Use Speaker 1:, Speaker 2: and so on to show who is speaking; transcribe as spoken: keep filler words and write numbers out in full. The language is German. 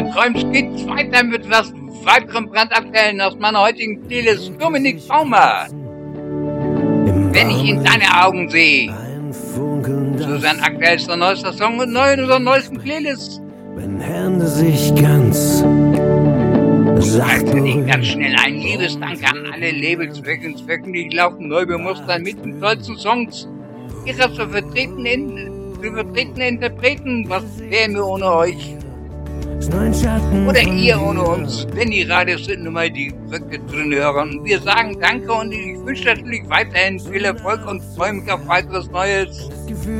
Speaker 1: Der Träumst geht's weiter mit was weiteren Brandabfällen aus meiner heutigen Playlist. Dominik Baumer. Wenn ich in deine Augen sehe. So sein aktuellster neuester Song und neu in unserer neuesten Playlist.
Speaker 2: Wenn Hände sich ganz
Speaker 1: sacht und ganz schnell ein Liebesdank an alle Labels wöchentlich laufen neu bemustern mit den tollsten Songs ihrer zu vertretenen, in, zu vertretenen Interpreten. Was wären wir ohne euch? Oder ihr ohne uns, wenn die Radios sind nun mal die Brücke drin hören. Und wir sagen Danke und ich wünsche natürlich weiterhin viel Erfolg und freue mich auf weiteres Neues.